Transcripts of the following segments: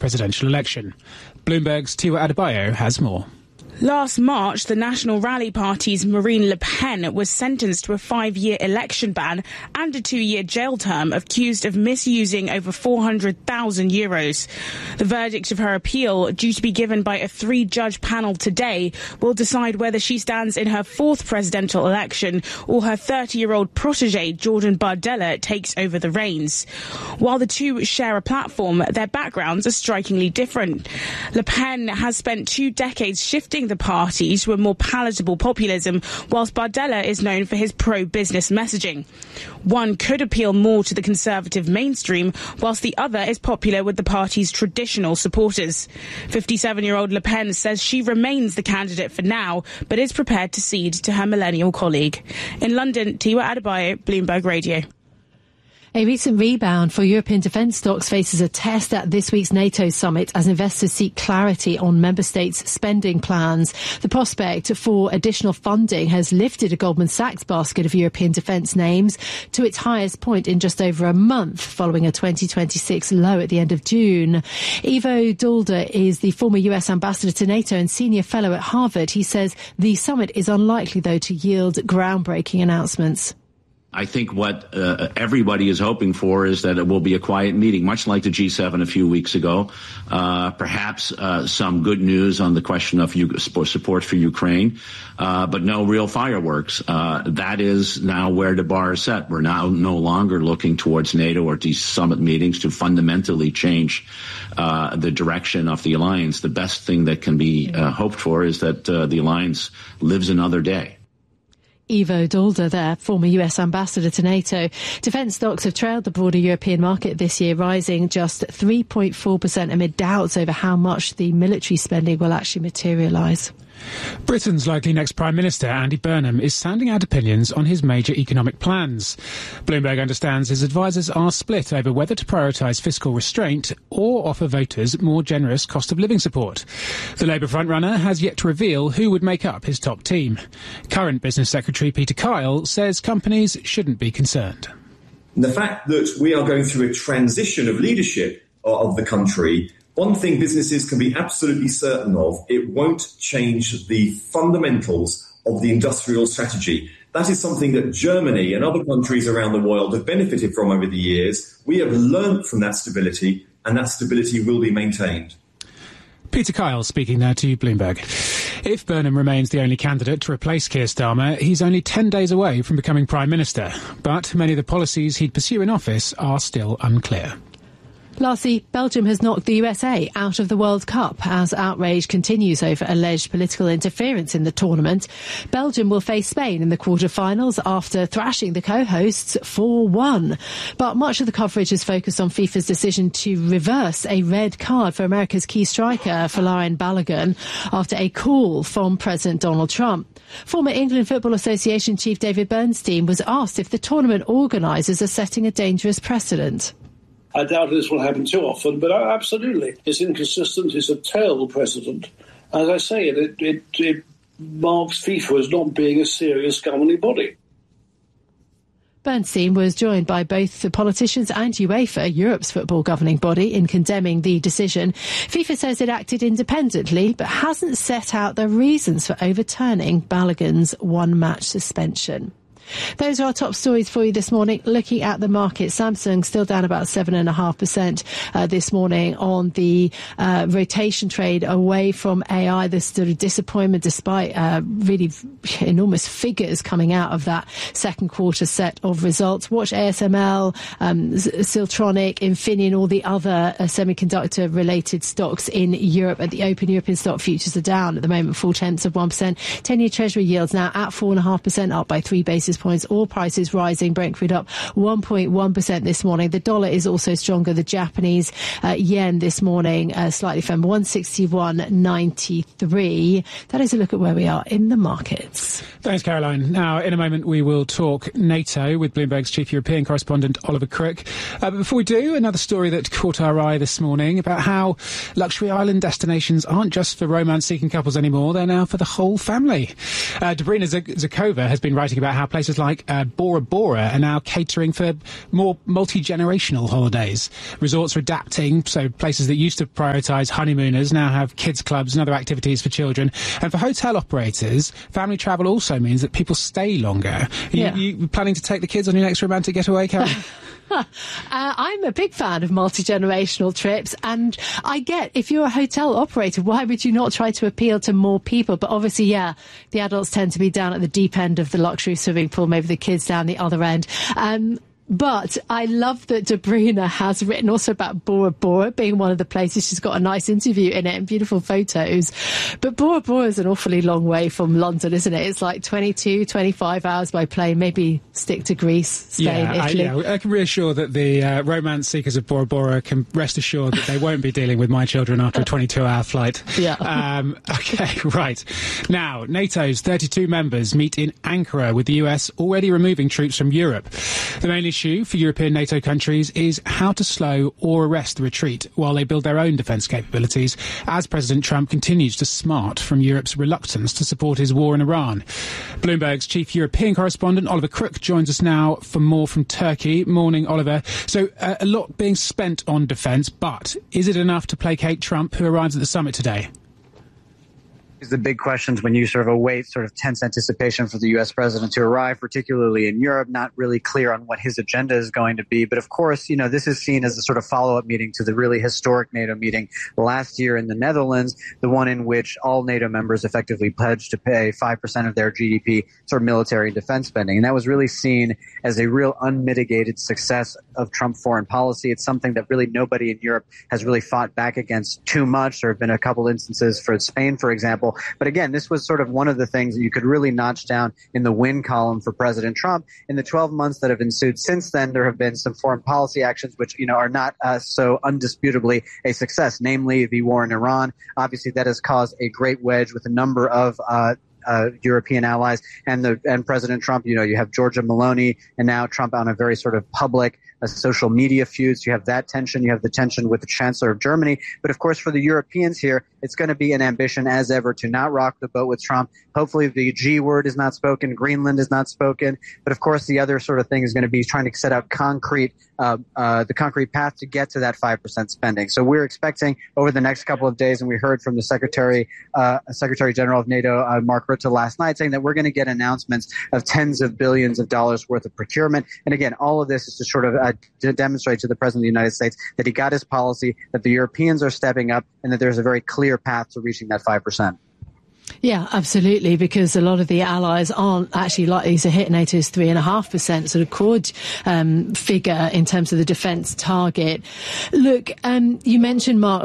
presidential election. Bloomberg's Tiwa Adebayo has more. Last March, the National Rally Party's Marine Le Pen was sentenced to a 5-year election ban and a 2-year jail term, accused of misusing over €400,000. The verdict of her appeal, due to be given by a 3-judge panel today, will decide whether she stands in her 4th presidential election or her 30-year-old protégé, Jordan Bardella, takes over the reins. While the two share a platform, their backgrounds are strikingly different. Le Pen has spent 2 decades shifting the party to a more palatable populism, whilst Bardella is known for his pro-business messaging. One could appeal more to the conservative mainstream, whilst the other is popular with the party's traditional supporters. 57-year-old Le Pen says she remains the candidate for now, but is prepared to cede to her millennial colleague. In London, Tiwa Adebayo, Bloomberg Radio. A recent rebound for European defence stocks faces a test at this week's NATO summit as investors seek clarity on member states' spending plans. The prospect for additional funding has lifted a Goldman Sachs basket of European defence names to its highest point in just over a month, following a 2026 low at the end of June. Ivo Dulder is the former US ambassador to NATO and senior fellow at Harvard. He says the summit is unlikely, though, to yield groundbreaking announcements. I think what everybody is hoping for is that it will be a quiet meeting, much like the G7 a few weeks ago. Perhaps some good news on the question of support for Ukraine, but no real fireworks. That is now where the bar is set. We're now no longer looking towards NATO or these summit meetings to fundamentally change the direction of the alliance. The best thing that can be hoped for is that the alliance lives another day. Ivo Dulder there, former US ambassador to NATO. Defence stocks have trailed the broader European market this year, rising just 3.4% amid doubts over how much the military spending will actually materialise. Britain's likely next Prime Minister, Andy Burnham, is sounding out opinions on his major economic plans. Bloomberg understands his advisers are split over whether to prioritise fiscal restraint or offer voters more generous cost of living support. The Labour frontrunner has yet to reveal who would make up his top team. Current Business Secretary Peter Kyle says companies shouldn't be concerned. The fact that we are going through a transition of leadership of the country, one thing businesses can be absolutely certain of, it won't change the fundamentals of the industrial strategy. That is something that Germany and other countries around the world have benefited from over the years. We have learnt from that stability, and that stability will be maintained. Peter Kyle speaking there to Bloomberg. If Burnham remains the only candidate to replace Keir Starmer, he's only 10 days away from becoming Prime Minister. But many of the policies he'd pursue in office are still unclear. Lastly, Belgium has knocked the USA out of the World Cup as outrage continues over alleged political interference in the tournament. Belgium will face Spain in the quarter-finals after thrashing the co-hosts 4-1. But much of the coverage is focused on FIFA's decision to reverse a red card for America's key striker, Folarin Balogun, after a call from President Donald Trump. Former England Football Association chief David Bernstein was asked if the tournament organisers are setting a dangerous precedent. I doubt this will happen too often, but absolutely. It's inconsistent. It's a terrible precedent. As I say, it marks FIFA as not being a serious governing body. Bernstein was joined by both the politicians and UEFA, Europe's football governing body, in condemning the decision. FIFA says it acted independently, but hasn't set out the reasons for overturning Balogun's one-match suspension. Those are our top stories for you this morning. Looking at the market, Samsung still down about 7.5% this morning on the rotation trade away from AI. This sort of disappointment despite really enormous figures coming out of that second quarter set of results. Watch ASML, Siltronic, Infineon, all the other semiconductor related stocks in Europe. At the open, European stock futures are down at the moment, 0.4%. 10-year Treasury yields now at 4.5%, up by 3 basis points. Oil prices rising. Brent crude up 1.1% this morning. The dollar is also stronger. The Japanese yen this morning slightly firm, 161.93. That is a look at where we are in the markets. Thanks, Caroline. Now, in a moment, we will talk NATO with Bloomberg's chief European correspondent, Oliver Crook. But before we do, another story that caught our eye this morning about how luxury island destinations aren't just for romance-seeking couples anymore. They're now for the whole family. Dobrina Zakova has been writing about how places places like Bora Bora are now catering for more multi-generational holidays. Resorts are adapting, so places that used to prioritise honeymooners now have kids clubs and other activities for children. And for hotel operators, family travel also means that people stay longer. You planning to take the kids on your next romantic getaway, Karen? I'm a big fan of multi-generational trips, and I get, if you're a hotel operator, why would you not try to appeal to more people? But obviously, the adults tend to be down at the deep end of the luxury swimming pool, maybe the kids down the other end. But I love that Debrina has written also about Bora Bora being one of the places. She's got a nice interview in it and beautiful photos. But Bora Bora is an awfully long way from London, isn't it? It's like 22, 25 hours by plane. Maybe stick to Greece, Spain, Italy. I can reassure that the romance seekers of Bora Bora can rest assured that they won't be dealing with my children after a 22-hour flight. Okay, right. Now, NATO's 32 members meet in Ankara, with the US already removing troops from Europe. The main issue for European NATO countries is how to slow or arrest the retreat while they build their own defence capabilities, as President Trump continues to smart from Europe's reluctance to support his war in Iran. Bloomberg's chief European correspondent, Oliver Crook, joins us now for more from Turkey. Morning, Oliver. So, a lot being spent on defence, but is it enough to placate Trump, who arrives at the summit today? The big questions when you sort of await sort of tense anticipation for the U.S. president to arrive, particularly in Europe, not really clear on what his agenda is going to be. But of course, this is seen as a sort of follow-up meeting to the really historic NATO meeting last year in the Netherlands, the one in which all NATO members effectively pledged to pay 5% of their GDP for military and defense spending. And that was really seen as a real unmitigated success of Trump foreign policy. It's something that really nobody in Europe has really fought back against too much. There have been a couple instances for Spain, for example. But again, this was sort of one of the things that you could really notch down in the win column for President Trump. In the 12 months that have ensued since then, there have been some foreign policy actions which, are not so undisputably a success, namely the war in Iran. Obviously, that has caused a great wedge with a number of European allies and President Trump. You have Giorgia Meloni and now Trump on a very sort of public social media feuds. You have that tension. You have the tension with the Chancellor of Germany. But of course, for the Europeans here, it's going to be an ambition as ever to not rock the boat with Trump. Hopefully the G word is not spoken. Greenland is not spoken. But of course, the other sort of thing is going to be trying to set out the concrete path to get to that 5% spending. So we're expecting over the next couple of days, and we heard from the Secretary General of NATO, Mark Rutte, last night, saying that we're going to get announcements of tens of billions of dollars worth of procurement. And again, all of this is to sort of to demonstrate to the President of the United States that he got his policy, that the Europeans are stepping up, and that there's a very clear path to reaching that 5%. Yeah, absolutely, because a lot of the allies aren't actually likely to hit NATO's 3.5% sort of chord figure in terms of the defence target. Look, you mentioned Mark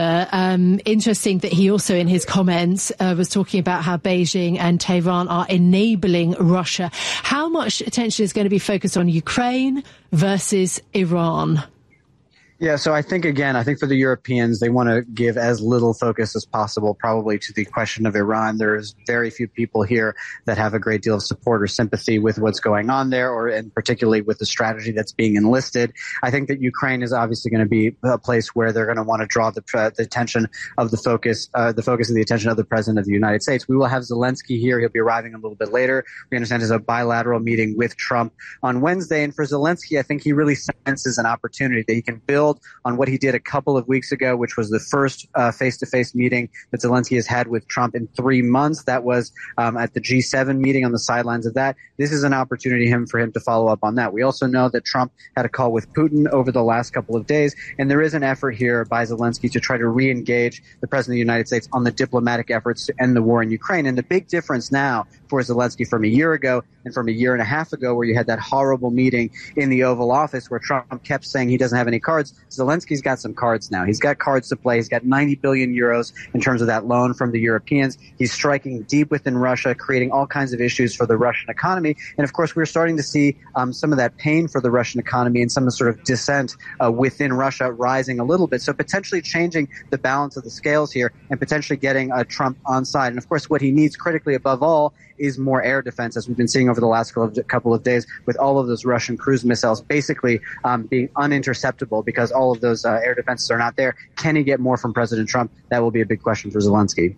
Rutte. Interesting that he also in his comments was talking about how Beijing and Tehran are enabling Russia. How much attention is going to be focused on Ukraine versus Iran? Yeah, so I think for the Europeans, they want to give as little focus as possible probably to the question of Iran. There's very few people here that have a great deal of support or sympathy with what's going on there, and particularly with the strategy that's being enlisted. I think that Ukraine is obviously going to be a place where they're going to want to draw the attention of the focus of the attention of the President of the United States. We will have Zelensky here. He'll be arriving a little bit later. We understand there's a bilateral meeting with Trump on Wednesday. And for Zelensky, I think he really senses an opportunity that he can build on what he did a couple of weeks ago, which was the first face-to-face meeting that Zelensky has had with Trump in 3 months. That was at the G7 meeting on the sidelines of that. This is an opportunity for him to follow up on that. We also know that Trump had a call with Putin over the last couple of days, and there is an effort here by Zelensky to try to re-engage the President of the United States on the diplomatic efforts to end the war in Ukraine. And the big difference now for Zelensky from a year ago and from a year and a half ago, where you had that horrible meeting in the Oval Office where Trump kept saying he doesn't have any cards, Zelensky's got some cards now. He's got cards to play. He's got 90 billion euros in terms of that loan from the Europeans. He's striking deep within Russia, creating all kinds of issues for the Russian economy. And of course, we're starting to see some of that pain for the Russian economy and some of the sort of dissent within Russia rising a little bit. So potentially changing the balance of the scales here and potentially getting Trump on side. And of course, what he needs critically above all is more air defense, as we've been seeing over the last couple of days, with all of those Russian cruise missiles basically being uninterceptable because all of those air defenses are not there. Can he get more from President Trump? That will be a big question for Zelensky.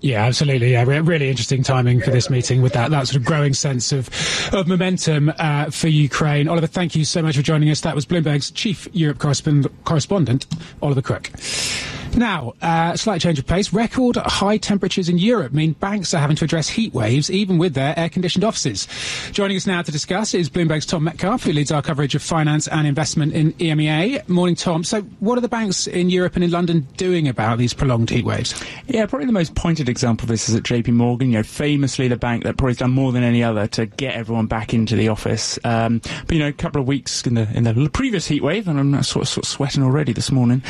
Yeah, absolutely. Yeah, really interesting timing for this meeting with that sort of growing sense of momentum for Ukraine. Oliver, thank you so much for joining us. That was Bloomberg's chief Europe correspondent, Oliver Crook. Now, slight change of pace. Record high temperatures in Europe mean banks are having to address heat waves, even with their air-conditioned offices. Joining us now to discuss is Bloomberg's Tom Metcalf, who leads our coverage of finance and investment in EMEA. Morning, Tom. So what are the banks in Europe and in London doing about these prolonged heat waves? Yeah, probably the most pointed example of this is at JP Morgan, famously the bank that probably has done more than any other to get everyone back into the office. But, a couple of weeks in the previous heat wave, and I'm sort of sweating already this morning,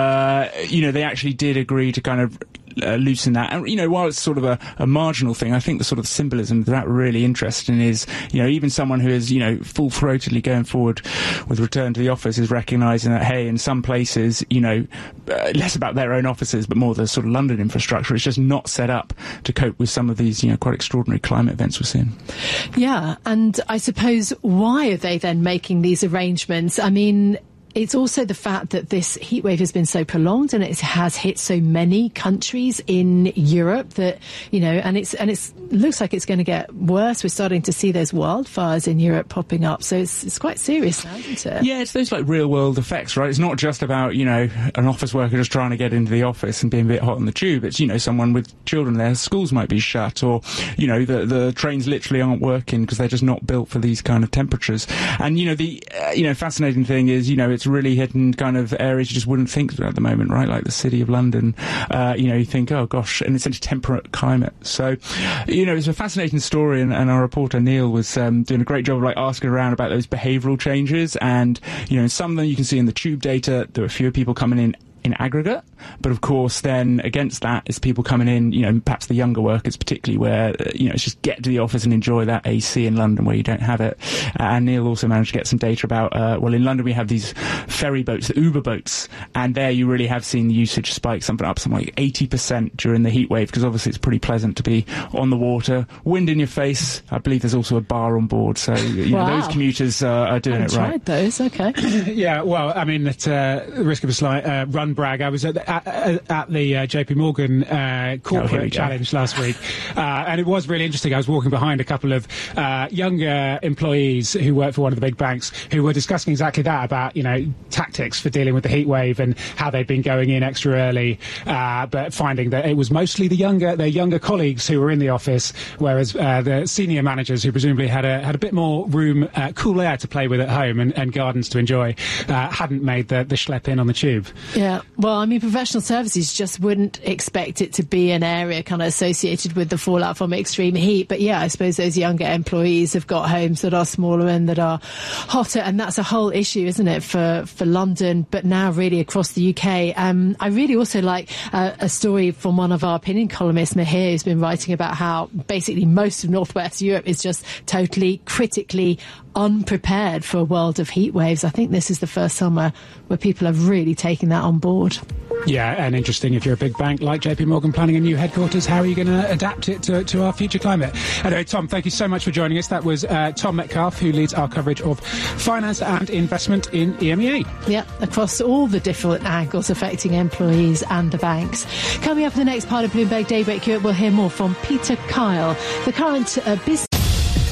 they actually did agree to kind of loosen that. And, while it's sort of a marginal thing, I think the sort of symbolism that really interesting is, even someone who is, full-throatedly going forward with return to the office is recognising that, hey, in some places, less about their own offices, but more the sort of London infrastructure, it's just not set up to cope with some of these, quite extraordinary climate events we're seeing. Yeah, and I suppose why are they then making these arrangements? I mean, it's also the fact that this heat wave has been so prolonged and it has hit so many countries in Europe that, and it looks like it's going to get worse. We're starting to see those wildfires in Europe popping up. So it's quite serious now, isn't it? Yeah, it's those real world effects, right? It's not just about, an office worker just trying to get into the office and being a bit hot on the tube. It's, someone with children, their schools might be shut, or, the trains literally aren't working because they're just not built for these kind of temperatures. And, the fascinating thing is, it's really hitting kind of areas you just wouldn't think at the moment, right? Like the city of London. You think, oh gosh, and it's such a temperate climate. So, it's a fascinating story, and our reporter Neil was doing a great job of asking around about those behavioural changes. And, some of them you can see in the tube data, there are fewer people coming in aggregate, but of course then against that is people coming in, perhaps the younger workers particularly, where it's just get to the office and enjoy that AC in London where you don't have it. And Neil also managed to get some data about in London we have these ferry boats, the Uber boats, and there you really have seen the usage spike something like 80% during the heat wave, because obviously it's pretty pleasant to be on the water, wind in your face. I believe there's also a bar on board, so those commuters are doing it right. Tried those, okay. Yeah, well, I mean, at the risk of a slight run brag, I was at the JP Morgan corporate challenge last week, and it was really interesting. I was walking behind a couple of younger employees who work for one of the big banks who were discussing exactly that, about tactics for dealing with the heat wave and how they'd been going in extra early, but finding that it was mostly their younger colleagues who were in the office, whereas the senior managers, who presumably had a bit more room, cool air to play with at home and gardens to enjoy, hadn't made the schlep in on the tube. Yeah. Well, I mean, professional services just wouldn't expect it to be an area kind of associated with the fallout from extreme heat. But yeah, I suppose those younger employees have got homes that are smaller and that are hotter. And that's a whole issue, isn't it, for London, but now really across the UK. I really also like a story from one of our opinion columnists, Mahir, who's been writing about how basically most of Northwest Europe is just totally critically unprepared for a world of heat waves. I think this is the first summer where people have really taken that on board. Yeah, and interesting, if you're a big bank like JP Morgan planning a new headquarters, how are you going to adapt it to our future climate? Anyway, Tom, thank you so much for joining us. That was Tom Metcalf, who leads our coverage of finance and investment in EMEA. Yeah, across all the different angles affecting employees and the banks. Coming up in the next part of Bloomberg Daybreak Europe, we'll hear more from Peter Kyle, the current business